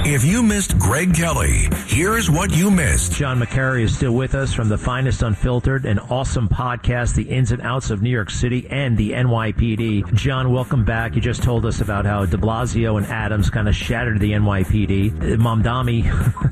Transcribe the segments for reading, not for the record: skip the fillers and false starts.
If you missed Greg Kelly, here's what you missed. John McCary is still with us from the Finest Unfiltered, an awesome podcast, the ins and outs of New York City and the NYPD. John, welcome back. You just told us about how de Blasio and Adams kind of shattered the NYPD. Mamdani,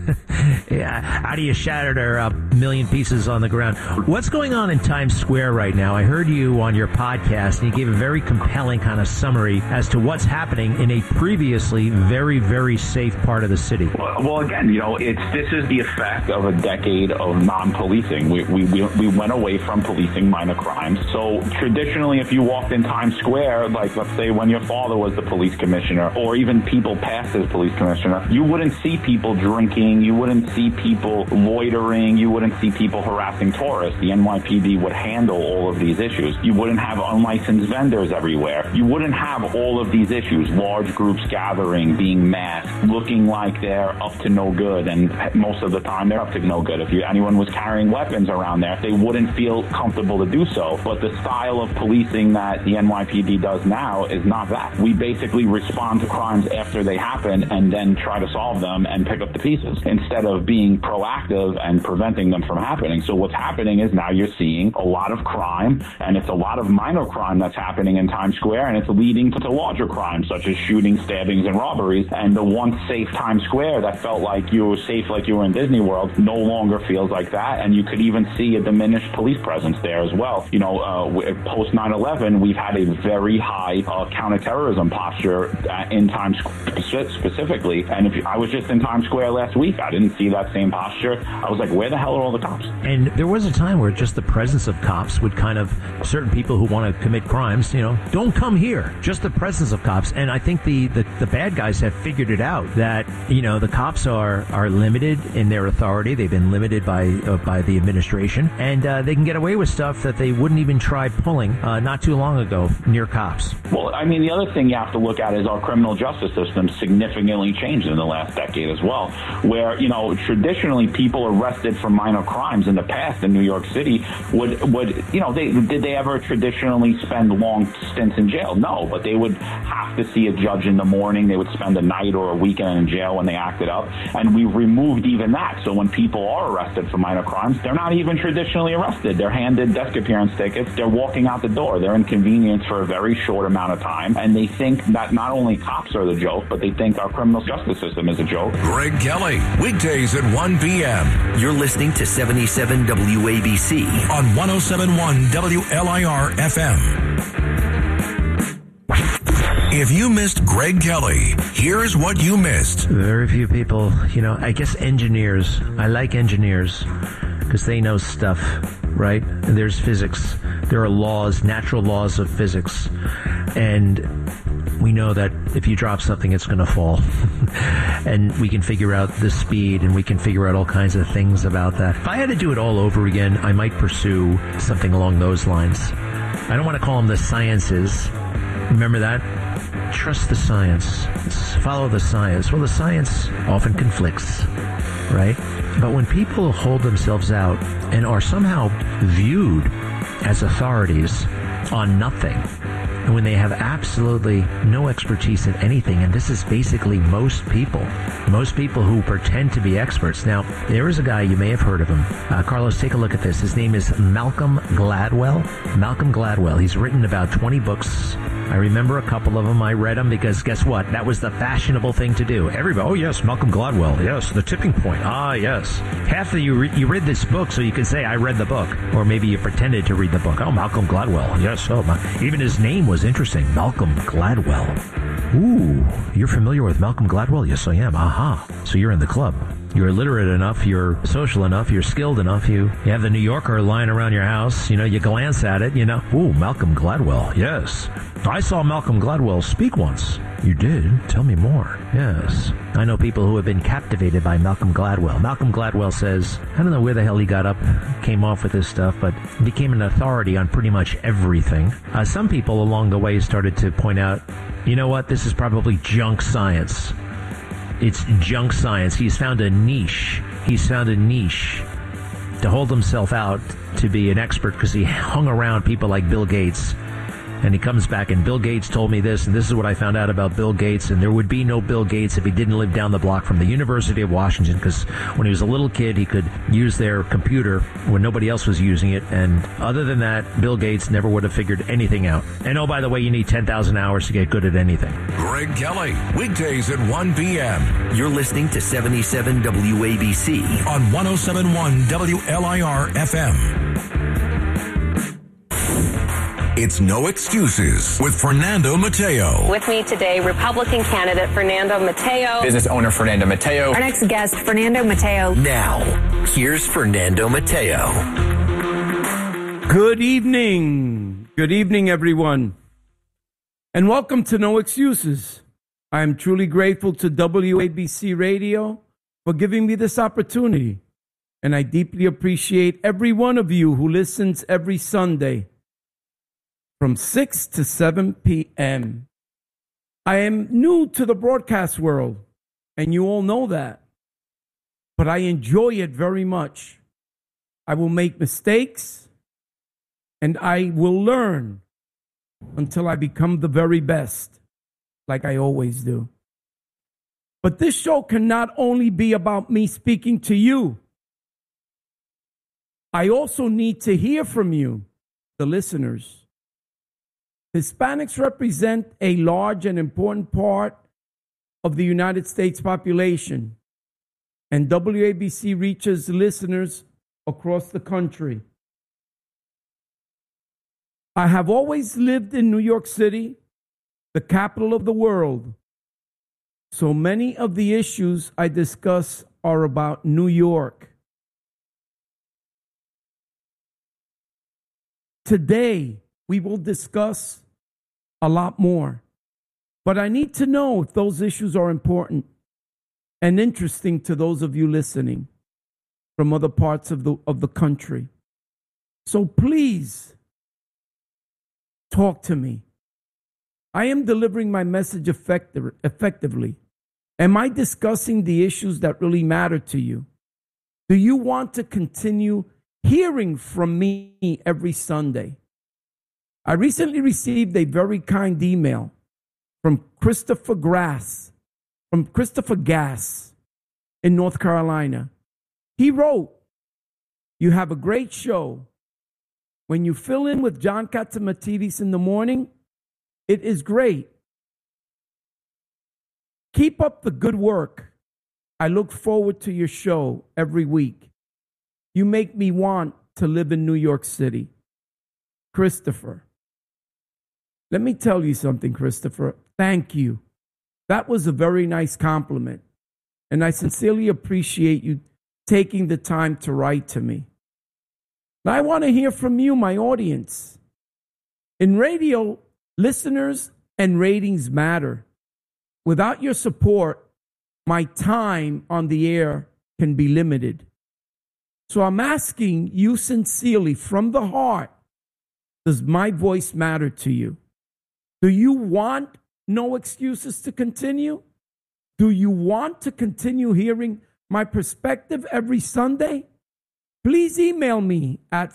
how do you shatter their million pieces on the ground? What's going on in Times Square right now? I heard you on your podcast, and you gave a very compelling kind of summary as to what's happening in a previously very, very safe part of the city. Well, again, this is the effect of a decade of non-policing. We went away from policing minor crimes. So traditionally, if you walked in Times Square, like let's say when your father was the police commissioner, or even people past as police commissioner, you wouldn't see people drinking, you wouldn't see people loitering, you wouldn't see people harassing tourists. The NYPD would handle all of these issues. You wouldn't have unlicensed vendors everywhere. You wouldn't have all of these issues, large groups gathering, being masked, looking like they're up to no good, and most of the time they're up to no good. If anyone was carrying weapons around there, they wouldn't feel comfortable to do so. But the style of policing that the NYPD does now is not that. We basically respond to crimes after they happen and then try to solve them and pick up the pieces instead of being proactive and preventing them from happening. So what's happening is now you're seeing a lot of crime, and it's a lot of minor crime that's happening in Times Square, and it's leading to larger crimes such as shootings, stabbings, and robberies. And the once safe Times Square that felt like you were safe, like you were in Disney World, no longer feels like that. And you could even see a diminished police presence there as well. Post 9/11, we've had a very high counterterrorism posture in Times Square specifically. And I was just in Times Square last week, I didn't see that same posture. I was like, where the hell are all the cops? And there was a time where just the presence of cops would kind of, certain people who want to commit crimes, don't come here. Just the presence of cops. And I think the bad guys have figured it out that, the cops are limited in their authority. They've been limited by the administration, and they can get away with stuff that they wouldn't even try pulling not too long ago near cops. Well, I mean, the other thing you have to look at is our criminal justice system significantly changed in the last decade as well, where, traditionally people arrested for minor crimes in the past in New York City did they ever traditionally spend long stints in jail? No, but they would have to see a judge in the morning. They would spend a night or a weekend in jail when they acted up, and we've removed even that. So when people are arrested for minor crimes, they're not even traditionally arrested. They're handed desk appearance tickets. They're walking out the door. They're inconvenienced for a very short amount of time, and they think that not only cops are the joke, but they think our criminal justice system is a joke. Greg Kelly, weekdays at 1 p.m. You're listening to 77 WABC on 107.1 WLIR FM. If you missed Greg Kelly, here's what you missed. Very few people, I guess engineers. I like engineers because they know stuff, right? And there's physics. There are laws, natural laws of physics. And we know that if you drop something, it's going to fall. And we can figure out the speed, and we can figure out all kinds of things about that. If I had to do it all over again, I might pursue something along those lines. I don't want to call them the sciences. Remember that? Trust the science. Follow the science. Well, the science often conflicts, right? But when people hold themselves out and are somehow viewed as authorities on nothing, and when they have absolutely no expertise in anything, and this is basically most people who pretend to be experts. Now, there is a guy, you may have heard of him. Carlos, take a look at this. His name is Malcolm Gladwell. Malcolm Gladwell. He's written about 20 books. I remember a couple of them. I read them because guess what? That was the fashionable thing to do. Everybody, oh yes, Malcolm Gladwell. Yes, The Tipping Point. Ah, yes. Half of you read this book so you can say, I read the book. Or maybe you pretended to read the book. Oh, Malcolm Gladwell. Yes, even his name was interesting. Malcolm Gladwell. Ooh, you're familiar with Malcolm Gladwell? Yes, I am. Aha. So you're in the club. You're literate enough, you're social enough, you're skilled enough, you have the New Yorker lying around your house, you glance at it, ooh, Malcolm Gladwell, yes. I saw Malcolm Gladwell speak once. You did? Tell me more. Yes. I know people who have been captivated by Malcolm Gladwell. Malcolm Gladwell says, I don't know where the hell he came off with this stuff, but became an authority on pretty much everything. Some people along the way started to point out, you know what, this is probably junk science. It's junk science. He's found a niche. To hold himself out to be an expert because he hung around people like Bill Gates And he comes back, and Bill Gates told me this, and this is what I found out about Bill Gates, and there would be no Bill Gates if he didn't live down the block from the University of Washington, because when he was a little kid, he could use their computer when nobody else was using it, and other than that, Bill Gates never would have figured anything out. And oh, by the way, you need 10,000 hours to get good at anything. Greg Kelly, weekdays at 1 p.m. You're listening to 77 WABC on 107.1 WLIR FM. It's No Excuses with Fernando Mateo. With me today, Republican candidate Fernando Mateo. Business owner Fernando Mateo. Our next guest, Fernando Mateo. Now, here's Fernando Mateo. Good evening. Good evening, everyone. And welcome to No Excuses. I am truly grateful to WABC Radio for giving me this opportunity. And I deeply appreciate every one of you who listens every Sunday from 6 to 7 p.m. I am new to the broadcast world, and you all know that. But I enjoy it very much. I will make mistakes, and I will learn until I become the very best, like I always do. But this show can not only be about me speaking to you. I also need to hear from you, the listeners. Hispanics represent a large and important part of the United States population, and WABC reaches listeners across the country. I have always lived in New York City, the capital of the world, so many of the issues I discuss are about New York. Today, we will discuss a lot more, but I need to know if those issues are important and interesting to those of you listening from other parts of the country. So please talk to me. I am delivering my message effectively. Am I discussing the issues that really matter to you? Do you want to continue hearing from me every Sunday? I recently received a very kind email from Christopher Gass in North Carolina. He wrote, "You have a great show. When you fill in with John Catsimatidis in the morning, it is great. Keep up the good work. I look forward to your show every week. You make me want to live in New York City." Christopher. Let me tell you something, Christopher. Thank you. That was a very nice compliment, and I sincerely appreciate you taking the time to write to me. Now, I want to hear from you, my audience. In radio, listeners and ratings matter. Without your support, my time on the air can be limited. So I'm asking you sincerely, from the heart, does my voice matter to you? Do you want No Excuses to continue? Do you want to continue hearing my perspective every Sunday? Please email me at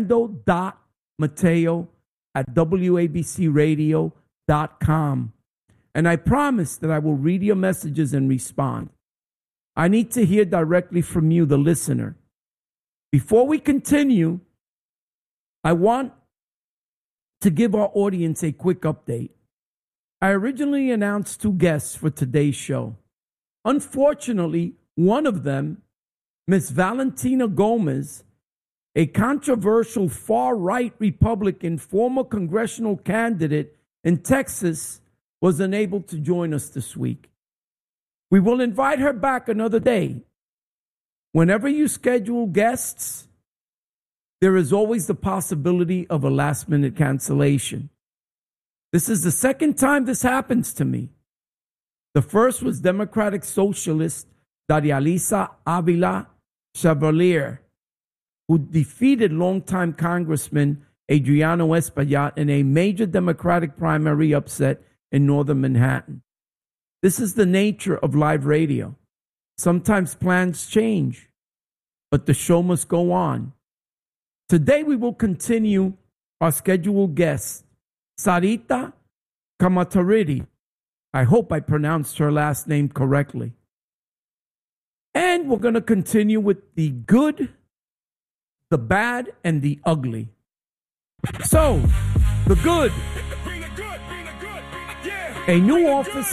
fernando.mateo@wabcradio.com. And I promise that I will read your messages and respond. I need to hear directly from you, the listener. Before we continue, I want to give our audience a quick update. I originally announced 2 guests for today's show. Unfortunately, one of them, Miss Valentina Gomez, a controversial far-right Republican former congressional candidate in Texas, was unable to join us this week. We will invite her back another day. Whenever you schedule guests, there is always the possibility of a last-minute cancellation. This is the second time this happens to me. The first was Democratic Socialist Darialisa Avila Chevalier, who defeated longtime Congressman Adriano Espaillat in a major Democratic primary upset in northern Manhattan. This is the nature of live radio. Sometimes plans change, but the show must go on. Today we will continue our scheduled guest, Sarita Kamataridi. I hope I pronounced her last name correctly. And we're going to continue with the good, the bad, and the ugly. So, the good. A new office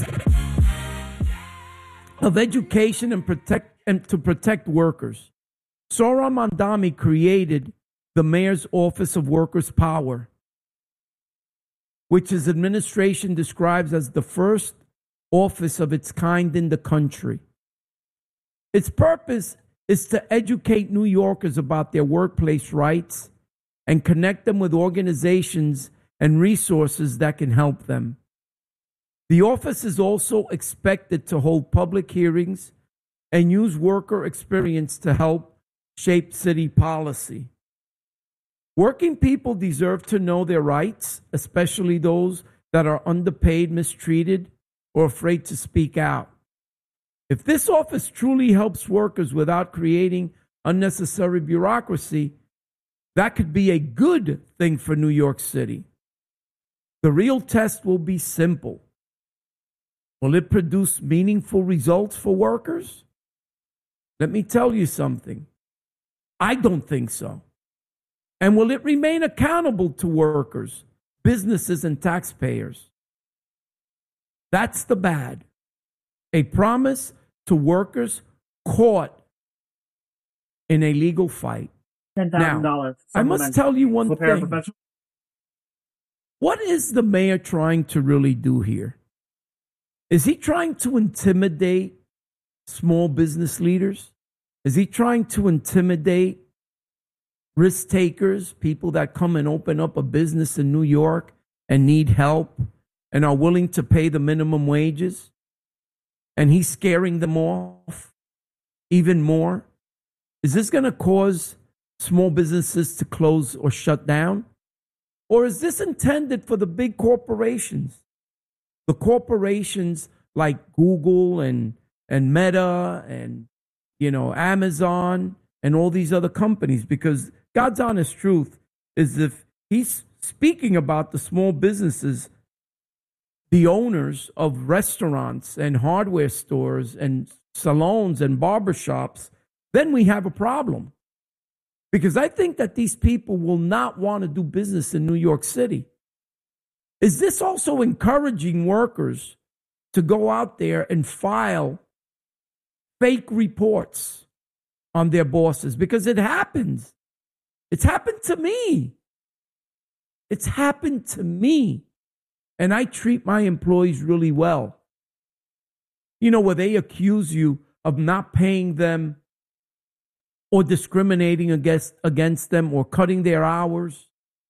of education and to protect workers. Zohran Mamdani created the Mayor's Office of Workers' Power, which his administration describes as the first office of its kind in the country. Its purpose is to educate New Yorkers about their workplace rights and connect them with organizations and resources that can help them. The office is also expected to hold public hearings and use worker experience to help shape city policy. Working people deserve to know their rights, especially those that are underpaid, mistreated, or afraid to speak out. If this office truly helps workers without creating unnecessary bureaucracy, that could be a good thing for New York City. The real test will be simple. Will it produce meaningful results for workers? Let me tell you something. I don't think so. And will it remain accountable to workers, businesses, and taxpayers? That's the bad. A promise to workers caught in a legal fight. $10,000. Now, I must tell you one thing. What is the mayor trying to really do here? Is he trying to intimidate small business leaders? Is he trying to intimidate risk takers, people that come and open up a business in New York and need help and are willing to pay the minimum wages? And he's scaring them off even more? Is this going to cause small businesses to close or shut down? Or is this intended for the big corporations? The corporations like Google and Meta and, Amazon and all these other companies, because God's honest truth is if he's speaking about the small businesses, the owners of restaurants and hardware stores and salons and barbershops, then we have a problem. Because I think that these people will not want to do business in New York City. Is this also encouraging workers to go out there and file fake reports on their bosses? Because it happens. It's happened to me. It's happened to me. And I treat my employees really well. Where they accuse you of not paying them or discriminating against them or cutting their hours.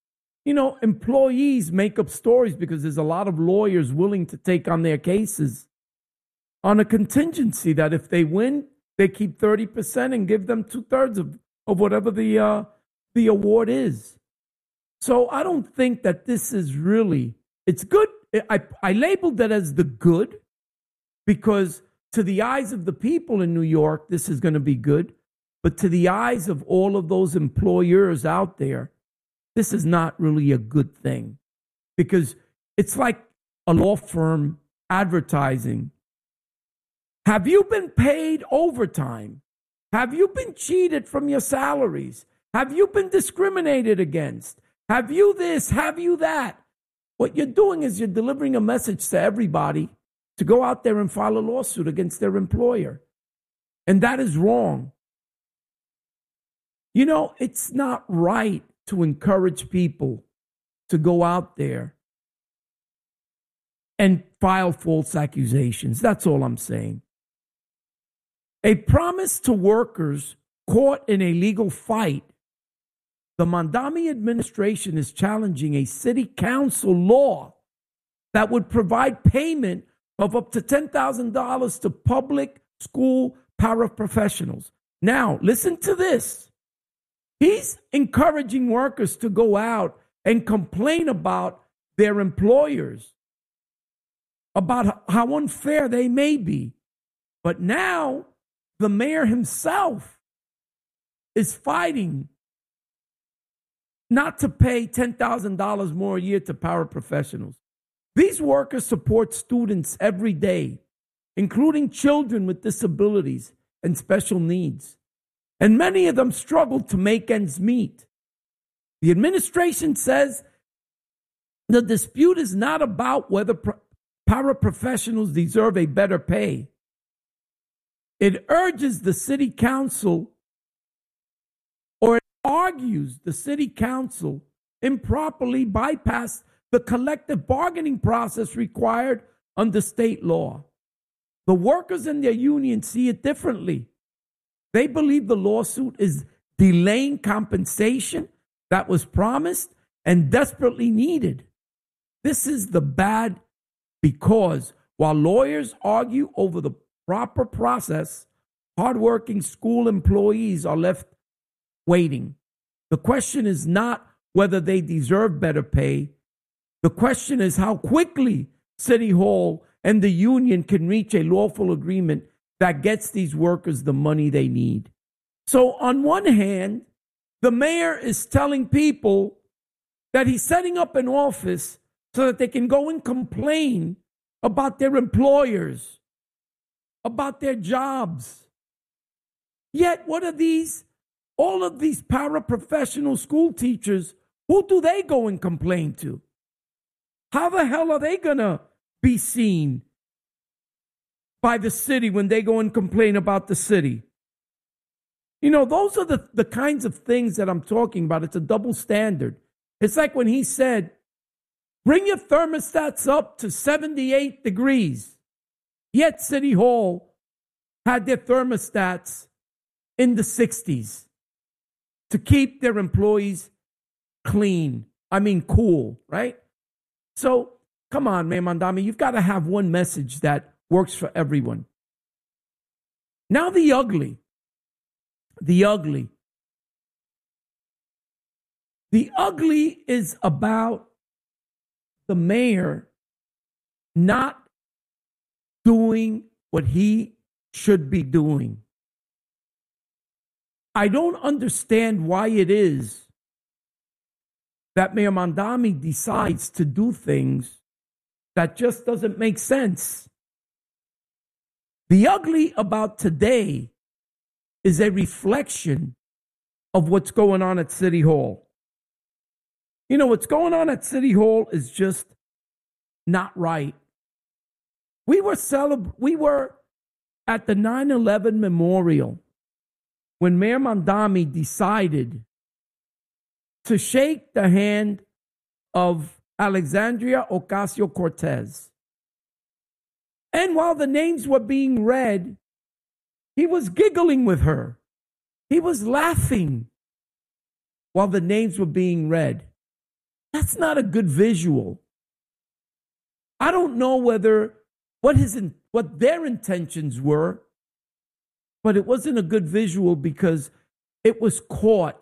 Employees make up stories because there's a lot of lawyers willing to take on their cases on a contingency that if they win, they keep 30% and give them 2/3 of whatever the award is. So I don't think that this is really, it's good. I labeled that as the good because to the eyes of the people in New York, this is going to be good. But to the eyes of all of those employers out there, this is not really a good thing because it's like a law firm advertising. Have you been paid overtime? Have you been cheated from your salaries? Have you been discriminated against? Have you this? Have you that? What you're doing is you're delivering a message to everybody to go out there and file a lawsuit against their employer. And that is wrong. It's not right to encourage people to go out there and file false accusations. That's all I'm saying. A promise to workers caught in a legal fight. The Mamdani administration is challenging a city council law that would provide payment of up to $10,000 to public school paraprofessionals. Now, listen to this. He's encouraging workers to go out and complain about their employers, about how unfair they may be. But now the mayor himself is fighting not to pay $10,000 more a year to paraprofessionals. These workers support students every day, including children with disabilities and special needs. And many of them struggle to make ends meet. The administration says the dispute is not about whether paraprofessionals deserve a better pay. It urges the city council, or it argues the city council improperly bypassed the collective bargaining process required under state law. The workers and their union see it differently. They believe the lawsuit is delaying compensation that was promised and desperately needed. This is the bad because while lawyers argue over the proper process, hardworking school employees are left waiting. The question is not whether they deserve better pay. The question is how quickly City Hall and the union can reach a lawful agreement that gets these workers the money they need. So on one hand, the mayor is telling people that he's setting up an office so that they can go and complain about their employers, about their jobs. Yet, what are these? All of these paraprofessional school teachers, who do they go and complain to? How the hell are they going to be seen by the city when they go and complain about the city? You know, those are the kinds of things that I'm talking about. It's a double standard. It's like when he said, bring your thermostats up to 78 degrees. Yet City Hall had their thermostats in the 60s to keep their employees cool, right? So, come on, Mayor Mamdani, you've got to have one message that works for everyone. Now the ugly. The ugly is about the mayor not doing what he should be doing. I don't understand why it is that Mayor Mamdani decides to do things that just doesn't make sense. The ugly about today is a reflection of what's going on at City Hall. You know, what's going on at City Hall is just not right. We were at the 9/11 memorial when Mayor Mamdani decided to shake the hand of Alexandria Ocasio-Cortez. And while the names were being read, he was giggling with her. He was laughing while the names were being read. That's not a good visual. I don't know what their intentions were, but it wasn't a good visual because it was caught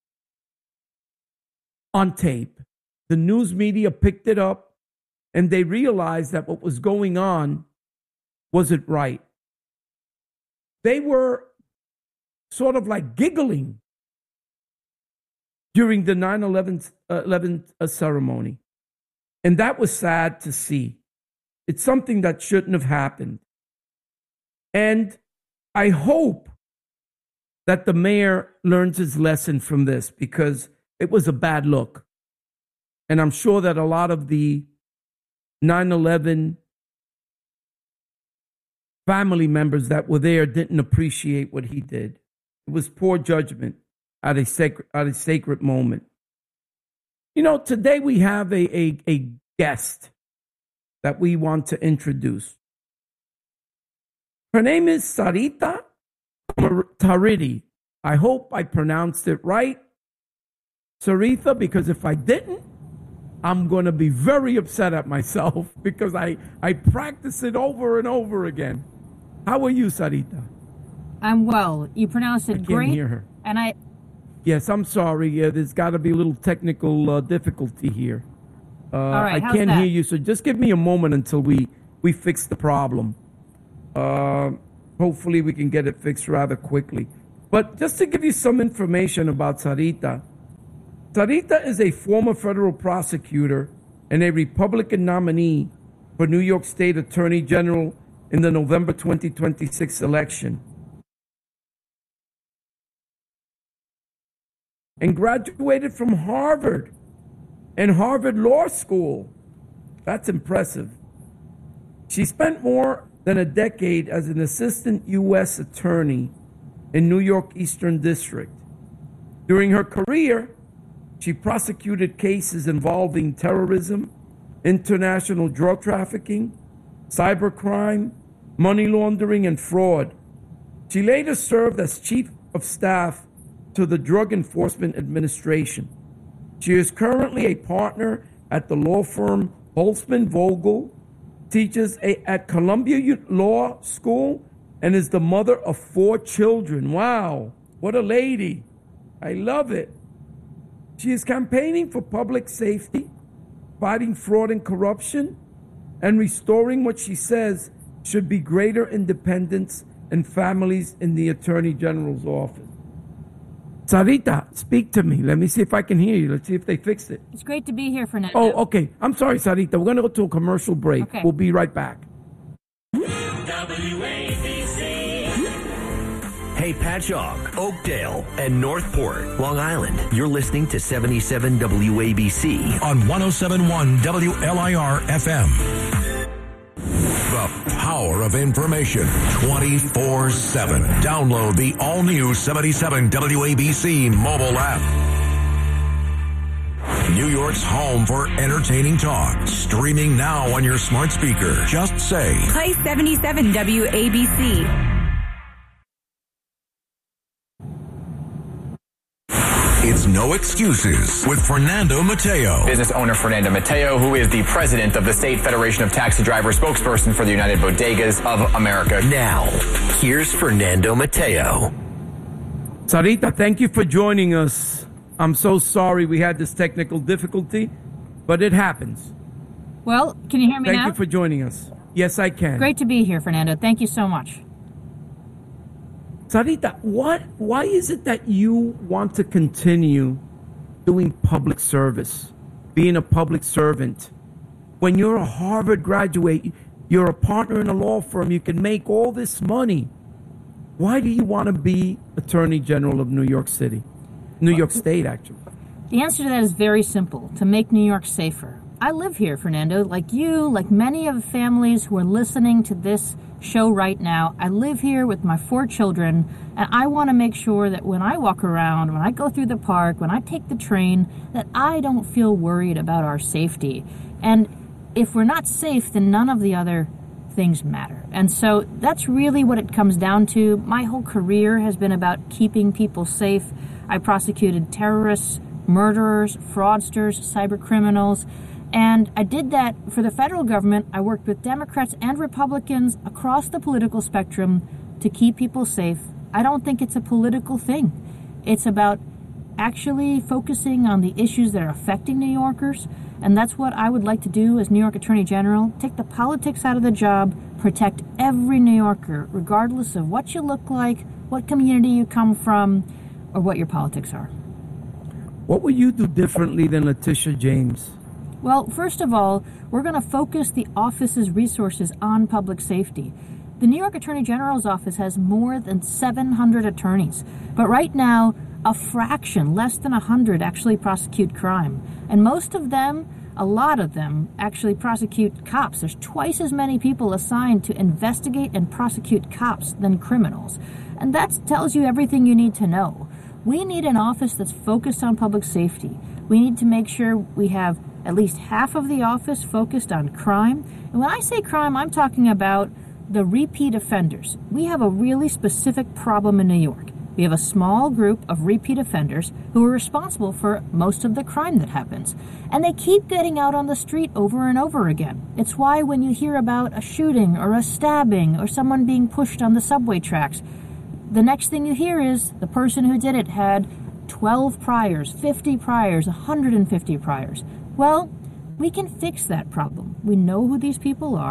on tape. The news media picked it up and they realized that what was going on wasn't right. They were sort of like giggling during the 9/11 ceremony. And that was sad to see. It's something that shouldn't have happened. And I hope that the mayor learns his lesson from this because it was a bad look. And I'm sure that a lot of the 9/11 family members that were there didn't appreciate what he did. It was poor judgment at a sacred moment. You know, today we have a guest that we want to introduce. Her name is Sarita Taridi. I hope I pronounced it right, Sarita, because if I didn't, I'm going to be very upset at myself because I practice it over and over again. How are you, Sarita? I'm well. You pronounced it great. I can't hear her. And Yes, I'm sorry. There's got to be a little technical difficulty here. All right, I can't hear you, so just give me a moment until we fix the problem. Hopefully we can get it fixed rather quickly. But just to give you some information about Sarita. Sarita is a former federal prosecutor and a Republican nominee for New York State Attorney General in the November 2026 election, and graduated from Harvard and Harvard Law School. That's impressive. She spent more than a decade as an assistant U.S. attorney in New York Eastern District. During her career, she prosecuted cases involving terrorism, international drug trafficking, cybercrime, money laundering, and fraud. She later served as chief of staff to the Drug Enforcement Administration. She is currently a partner at the law firm Holtzman Vogel, teaches at Columbia Law School, and is the mother of 4 children. Wow, what a lady. I love it. She is campaigning for public safety, fighting fraud and corruption, and restoring what she says should be greater independence and families in the Attorney General's office. Sarita, speak to me. Let me see if I can hear you. Let's see if they fixed it. It's great to be here, Fernando. Oh, okay. I'm sorry, Sarita. We're going to go to a commercial break. Okay. We'll be right back. Hey, Patchogue, Oakdale, and Northport, Long Island. You're listening to 77 WABC on 107.1 WLIR FM. The power of information 24/7. Download the all-new 77 WABC mobile app. New York's home for entertaining talk. Streaming now on your smart speaker. Just say, play 77 WABC. It's No Excuses with Fernando Mateo. Business owner Fernando Mateo, who is the president of the State Federation of Taxi Drivers, spokesperson for the United Bodegas of America. Now, here's Fernando Mateo. Sarita, thank you for joining us. I'm so sorry we had this technical difficulty, but it happens. Well, can you hear me now? Thank you for joining us. Yes, I can. Great to be here, Fernando. Thank you so much. Sarita, why is it that you want to continue doing public service, being a public servant? When you're a Harvard graduate, you're a partner in a law firm, you can make all this money. Why do you want to be Attorney General of New York City? New York State, actually. The answer to that is very simple: to make New York safer. I live here, Fernando, like you, like many of the families who are listening to this show right now. I live here with my 4 children, and I want to make sure that when I walk around, when I go through the park, when I take the train, that I don't feel worried about our safety. And if we're not safe, then none of the other things matter. And so that's really what it comes down to. My whole career has been about keeping people safe. I prosecuted terrorists, murderers, fraudsters, cyber criminals. And I did that for the federal government. I worked with Democrats and Republicans across the political spectrum to keep people safe. I don't think it's a political thing. It's about actually focusing on the issues that are affecting New Yorkers. And that's what I would like to do as New York Attorney General. Take the politics out of the job, protect every New Yorker, regardless of what you look like, what community you come from, or what your politics are. What will you do differently than Letitia James? Well, first of all, we're going to focus the office's resources on public safety. The New York Attorney General's office has more than 700 attorneys, but right now, a fraction, less than 100, actually prosecute crime. And most of them, a lot of them, actually prosecute cops. There's twice as many people assigned to investigate and prosecute cops than criminals. And that tells you everything you need to know. We need an office that's focused on public safety. We need to make sure we have at least half of the office focused on crime. And when I say crime, I'm talking about the repeat offenders. We have a really specific problem in New York. We have a small group of repeat offenders who are responsible for most of the crime that happens. And they keep getting out on the street over and over again. It's why when you hear about a shooting or a stabbing or someone being pushed on the subway tracks, the next thing you hear is the person who did it had 12 priors, 50 priors, 150 priors. Well, we can fix that problem. We know who these people are.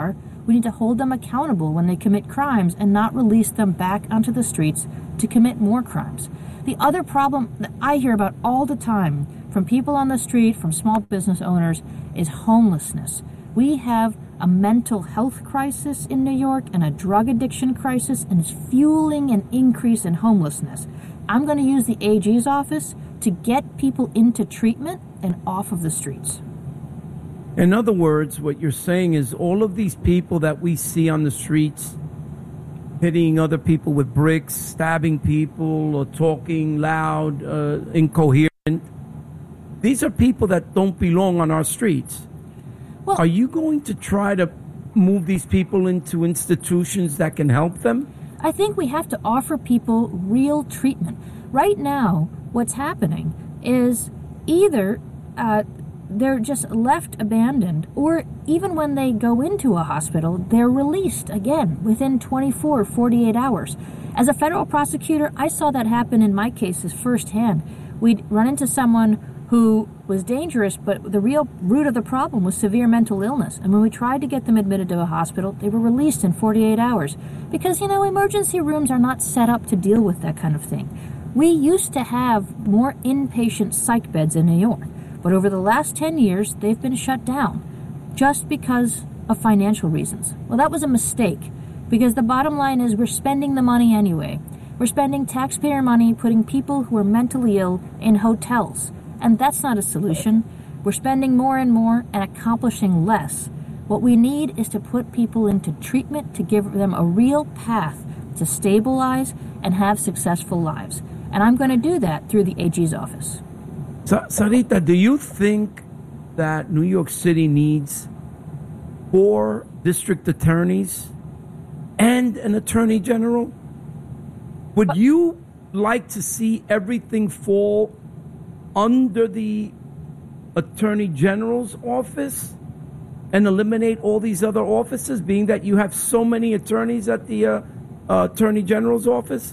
We need to hold them accountable when they commit crimes and not release them back onto the streets to commit more crimes. The other problem that I hear about all the time from people on the street, from small business owners, is homelessness. We have a mental health crisis in New York and a drug addiction crisis, and it's fueling an increase in homelessness. I'm going to use the AG's office to get people into treatment and off of the streets. In other words, what you're saying is all of these people that we see on the streets hitting other people with bricks, stabbing people, or talking loud, incoherent, these are people that don't belong on our streets. Well, are you going to try to move these people into institutions that can help them? I think we have to offer people real treatment. Right now, what's happening is either they're just left abandoned, or even when they go into a hospital, they're released again within 24 or 48 hours. As a federal prosecutor, I saw that happen in my cases firsthand. We'd run into someone who was dangerous, but the real root of the problem was severe mental illness. And when we tried to get them admitted to a hospital, they were released in 48 hours. Because, emergency rooms are not set up to deal with that kind of thing. We used to have more inpatient psych beds in New York. But over the last 10 years, they've been shut down just because of financial reasons. Well, that was a mistake, because the bottom line is we're spending the money anyway. We're spending taxpayer money putting people who are mentally ill in hotels, and that's not a solution. We're spending more and more and accomplishing less. What we need is to put people into treatment to give them a real path to stabilize and have successful lives. And I'm going to do that through the AG's office. Sarita, do you think that New York City needs 4 district attorneys and an attorney general? Would you like to see everything fall under the attorney general's office and eliminate all these other offices, being that you have so many attorneys at the attorney general's office?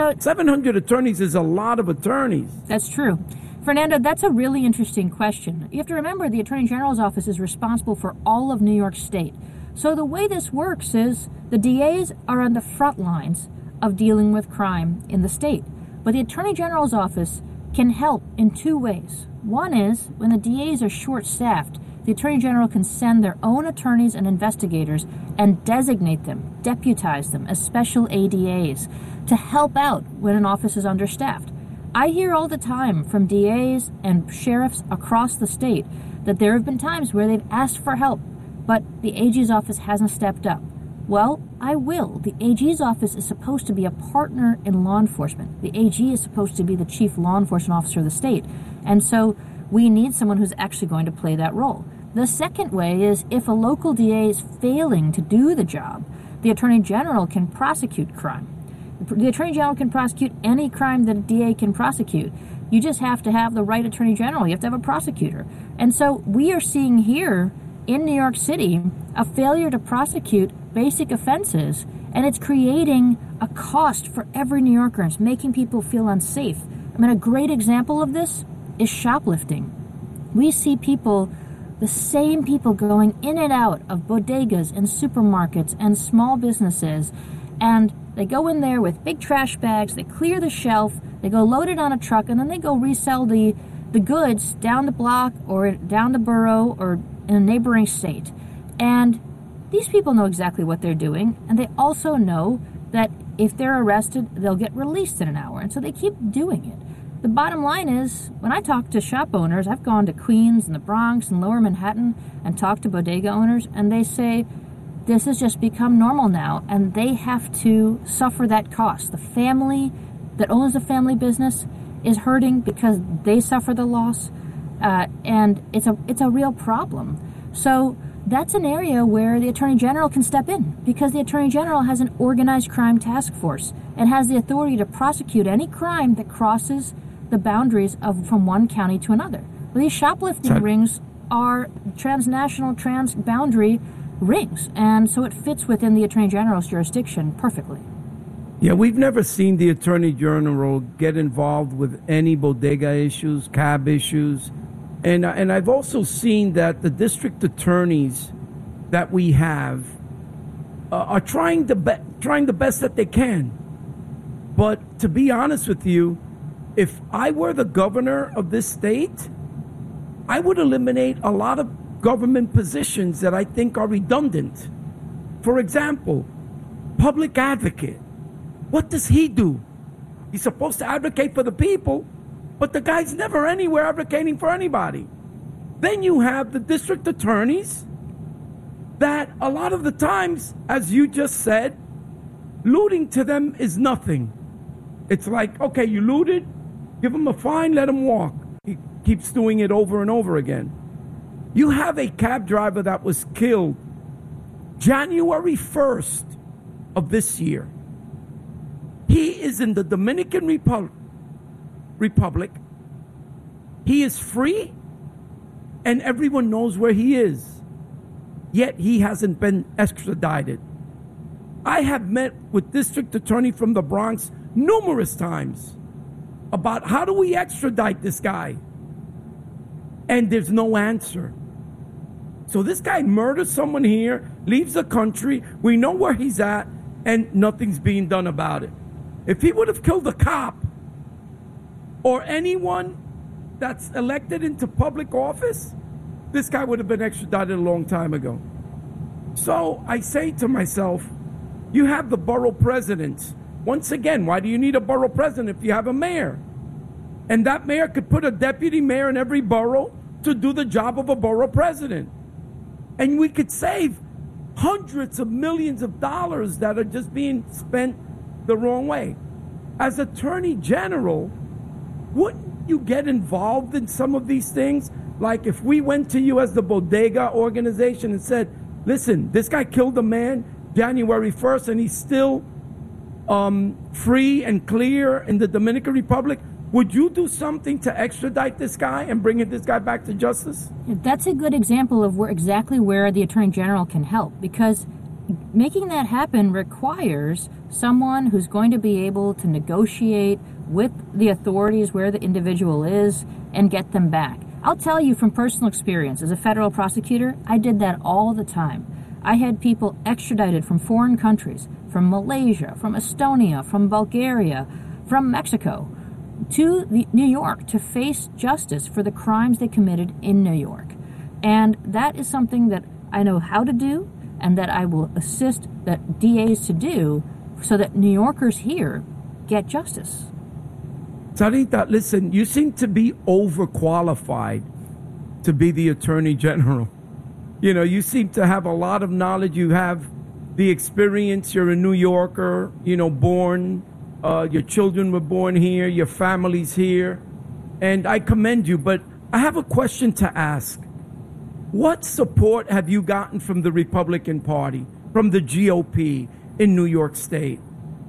700 attorneys is a lot of attorneys. That's true. Fernando, that's a really interesting question. You have to remember the Attorney General's office is responsible for all of New York State. So the way this works is the DAs are on the front lines of dealing with crime in the state. But the Attorney General's office can help in 2 ways. One is when the DAs are short-staffed, the Attorney General can send their own attorneys and investigators and designate them, deputize them as special ADAs to help out when an office is understaffed. I hear all the time from DAs and sheriffs across the state that there have been times where they've asked for help, but the AG's office hasn't stepped up. Well, I will. The AG's office is supposed to be a partner in law enforcement. The AG is supposed to be the chief law enforcement officer of the state. And so we need someone who's actually going to play that role. The second way is if a local DA is failing to do the job, the Attorney General can prosecute crime. The Attorney General can prosecute any crime that a DA can prosecute. You just have to have the right Attorney General. You have to have a prosecutor. And so we are seeing here in New York City a failure to prosecute basic offenses, and it's creating a cost for every New Yorker. It's making people feel unsafe. A great example of this is shoplifting. We see people, the same people, going in and out of bodegas and supermarkets and small businesses, and they go in there with big trash bags, they clear the shelf, they go load it on a truck, and then they go resell the goods down the block or down the borough or in a neighboring state. And these people know exactly what they're doing, and they also know that if they're arrested, they'll get released in an hour, and so they keep doing it. The bottom line is, when I talk to shop owners, I've gone to Queens and the Bronx and Lower Manhattan and talked to bodega owners, and they say, this has just become normal now, and they have to suffer that cost. The family that owns the family business is hurting because they suffer the loss, and it's a real problem. So that's an area where the Attorney General can step in, because the Attorney General has an organized crime task force and has the authority to prosecute any crime that crosses the boundaries from one county to another. Well, these shoplifting rings are transnational, trans-boundary rings, and so it fits within the Attorney General's jurisdiction perfectly. Yeah, we've never seen the Attorney General get involved with any bodega issues, cab issues, and I've also seen that the district attorneys that we have are trying the best that they can. But to be honest with you, if I were the governor of this state, I would eliminate a lot of government positions that I think are redundant. For example, public advocate. What does he do? He's supposed to advocate for the people, but the guy's never anywhere advocating for anybody. Then you have the district attorneys that a lot of the times, as you just said, looting to them is nothing. It's like, okay, you looted, give him a fine, let him walk. He keeps doing it over and over again. You have a cab driver that was killed January 1st of this year. He is in the Dominican Republic. He is free, and everyone knows where he is. Yet he hasn't been extradited. I have met with district attorney from the Bronx numerous times about how do we extradite this guy? And there's no answer. So this guy murders someone here, leaves the country, we know where he's at, and nothing's being done about it. If he would have killed a cop or anyone that's elected into public office, this guy would have been extradited a long time ago. So I say to myself, you have the borough president. Once again, why do you need a borough president if you have a mayor? And that mayor could put a deputy mayor in every borough to do the job of a borough president. And we could save hundreds of millions of dollars that are just being spent the wrong way. As Attorney General, wouldn't you get involved in some of these things? Like if we went to you as the Bodega organization and said, listen, this guy killed a man January 1st and he's still free and clear in the Dominican Republic, would you do something to extradite this guy and bring this guy back to justice? That's a good example of exactly where the Attorney General can help, because making that happen requires someone who's going to be able to negotiate with the authorities where the individual is and get them back. I'll tell you from personal experience, as a federal prosecutor, I did that all the time. I had people extradited from foreign countries, from Malaysia, from Estonia, from Bulgaria, from Mexico, to New York to face justice for the crimes they committed in New York. And that is something that I know how to do and that I will assist the DAs to do so that New Yorkers here get justice. Sarita, listen, you seem to be overqualified to be the Attorney General. You know, you seem to have a lot of knowledge. You have the experience. You're a New Yorker, born. Your children were born here. Your family's here. And I commend you. But I have a question to ask. What support have you gotten from the Republican Party, from the GOP in New York State?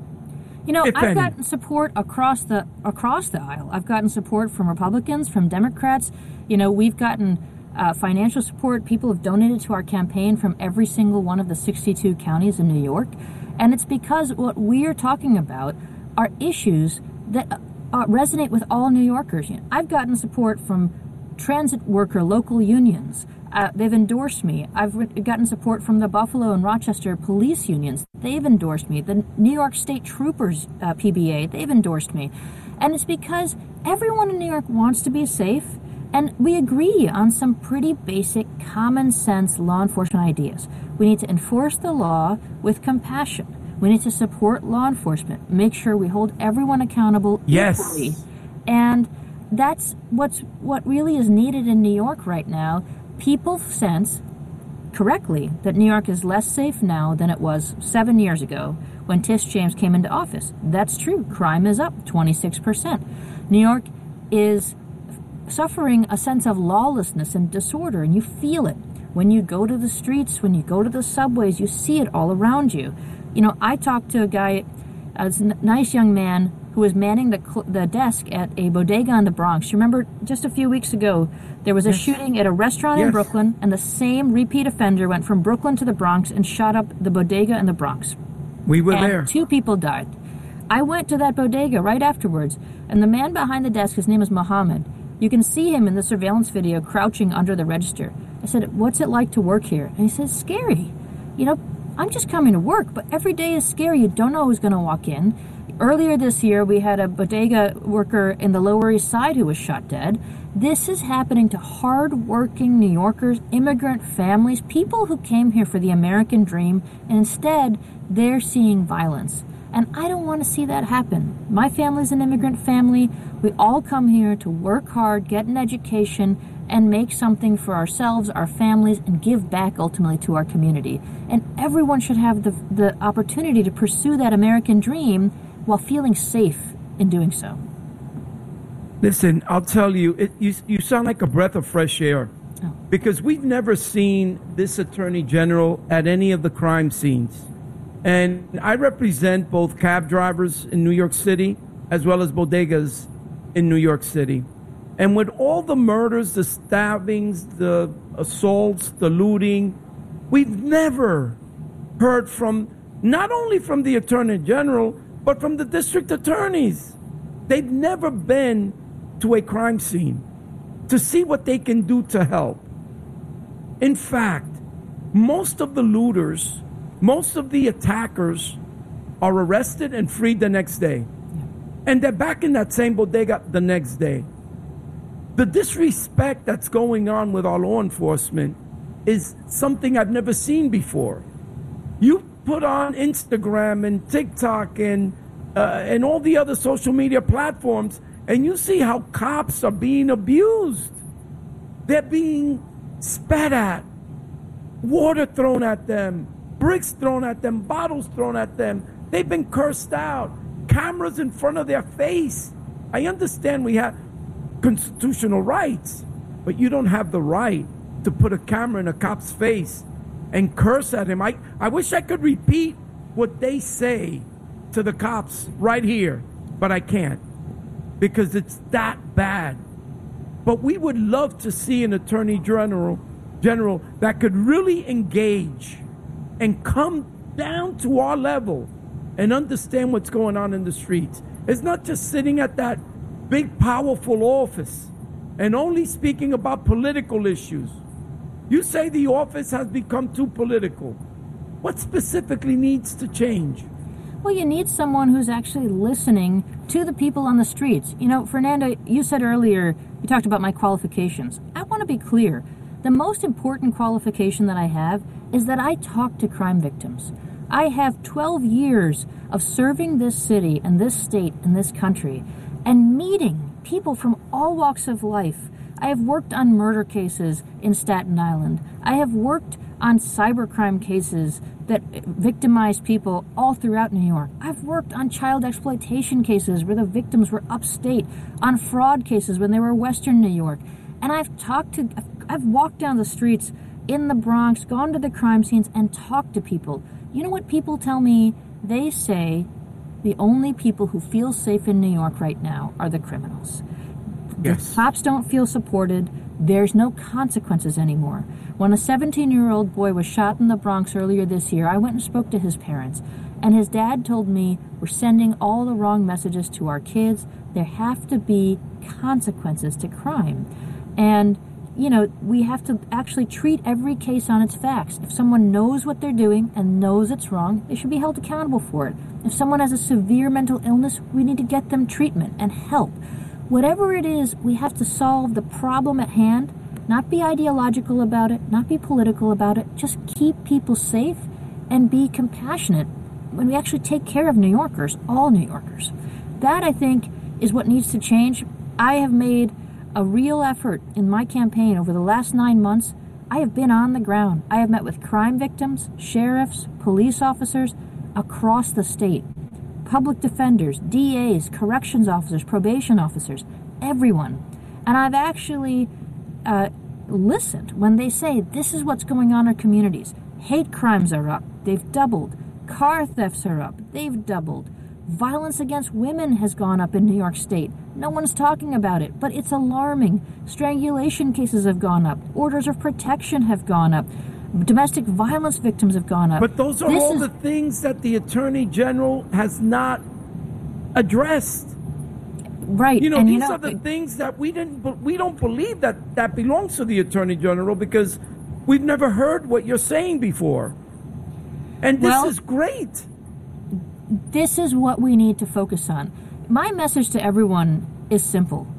I've gotten support across the aisle. I've gotten support from Republicans, from Democrats. We've gotten financial support. People have donated to our campaign from every single one of the 62 counties in New York. And it's because what we're talking about are issues that resonate with all New Yorkers. I've gotten support from transit worker local unions. They've endorsed me. I've gotten support from the Buffalo and Rochester police unions. They've endorsed me. The New York State Troopers PBA, they've endorsed me. And it's because everyone in New York wants to be safe, and we agree on some pretty basic common sense law enforcement ideas. We need to enforce the law with compassion. We need to support law enforcement, make sure we hold everyone accountable equally. And that's what really is needed in New York right now. People sense correctly that New York is less safe now than it was 7 years ago when Tish James came into office. That's true. Crime is up 26%. New York is suffering a sense of lawlessness and disorder, and you feel it. When you go to the streets, when you go to the subways, you see it all around you. I talked to a guy, a nice young man, who was manning the desk at a bodega in the Bronx. You remember just a few weeks ago, there was a shooting at a restaurant in Brooklyn, and the same repeat offender went from Brooklyn to the Bronx and shot up the bodega in the Bronx. We were there. 2 people died. I went to that bodega right afterwards, and the man behind the desk, his name is Mohammed. You can see him in the surveillance video crouching under the register. I said, "What's it like to work here?" And he said, "Scary. I'm just coming to work, but every day is scary. You don't know who's going to walk in. Earlier this year, we had a bodega worker in the Lower East Side who was shot dead. This is happening to hard-working New Yorkers, immigrant families, people who came here for the American dream, and instead, they're seeing violence. And I don't want to see that happen. My family's an immigrant family. We all come here to work hard, get an education, and make something for ourselves, our families, and give back ultimately to our community. And everyone should have the opportunity to pursue that American dream while feeling safe in doing so. Listen, I'll tell you, you sound like a breath of fresh air. Oh. Because we've never seen this Attorney General at any of the crime scenes. And I represent both cab drivers in New York City as well as bodegas in New York City. And with all the murders, the stabbings, the assaults, the looting, we've never heard from, not only from the Attorney General, but from the district attorneys. They've never been to a crime scene to see what they can do to help. In fact, most of the looters, most of the attackers are arrested and freed the next day. And they're back in that same bodega the next day. The disrespect that's going on with our law enforcement is something I've never seen before. You put on Instagram and TikTok and all the other social media platforms, and you see how cops are being abused. They're being spat at, water thrown at them, bricks thrown at them, bottles thrown at them. They've been cursed out, cameras in front of their face. I understand we have constitutional rights, but you don't have the right to put a camera in a cop's face and curse at him. I wish I could repeat what they say to the cops right here, but I can't because it's that bad. But we would love to see an Attorney General that could really engage and come down to our level and understand what's going on in the streets. It's not just sitting at that big, powerful office and only speaking about political issues. You say the office has become too political. What specifically needs to change? Well, you need someone who's actually listening to the people on the streets. You know, Fernando, you said earlier, you talked about my qualifications. I want to be clear. The most important qualification that I have is that I talk to crime victims. I have 12 years of serving this city and this state and this country and meeting people from all walks of life. I have worked on murder cases in Staten Island. I have worked on cybercrime cases that victimize people all throughout New York. I've worked on child exploitation cases where the victims were upstate, on fraud cases when they were Western New York. And I've walked down the streets in the Bronx, gone to the crime scenes, and talked to people. You know what people tell me? They say the only people who feel safe in New York right now are the criminals. Yes. The cops don't feel supported. There's no consequences anymore. When a 17-year-old boy was shot in the Bronx earlier this year, I went and spoke to his parents. And his dad told me, we're sending all the wrong messages to our kids. There have to be consequences to crime. And, you know, we have to actually treat every case on its facts. If someone knows what they're doing and knows it's wrong, they should be held accountable for it. If someone has a severe mental illness, we need to get them treatment and help. Whatever it is, we have to solve the problem at hand, not be ideological about it, not be political about it, just keep people safe and be compassionate when we actually take care of New Yorkers, all New Yorkers. That, I think, is what needs to change. I have made a real effort in my campaign over the last 9 months. I have been on the ground. I have met with crime victims, sheriffs, police officers across the state. Public defenders, DAs, corrections officers, probation officers, everyone. And I've actually listened when they say this is what's going on in our communities. Hate crimes are up. They've doubled. Car thefts are up. They've doubled. Violence against women has gone up in New York State. No one's talking about it, but it's alarming. Strangulation cases have gone up. Orders of protection have gone up. Domestic violence victims have gone up. But those are all the things that the Attorney General has not addressed. Right. You know, these are the things that we don't believe that belongs to the Attorney General because we've never heard what you're saying before. And this is great. This is what we need to focus on. My message to everyone is simple.